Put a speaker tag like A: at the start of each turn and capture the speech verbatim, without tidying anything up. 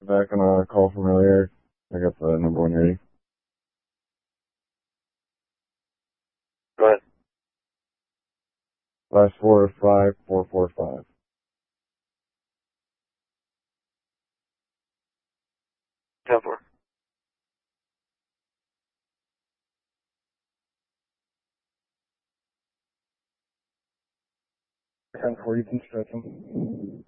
A: back on a call from earlier. I got the number one ready.
B: Go ahead.
A: Last four is five four four five.
B: ten four.
A: ten four, you can stretch them.